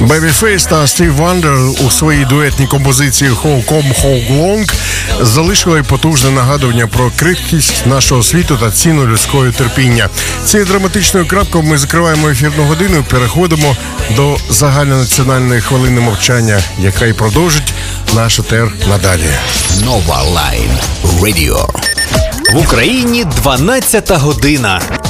Babyface та Стів Вандер у своїй дуетній композиції «How Come How Long» залишили потужне нагадування про крихкість нашого світу та ціну людського терпіння. Цією драматичною крапкою ми закриваємо ефірну годину і переходимо до загальнонаціональної хвилини мовчання, яка й продовжить наш етер надалі. Нова Лайн Радіо. В Україні 12 година.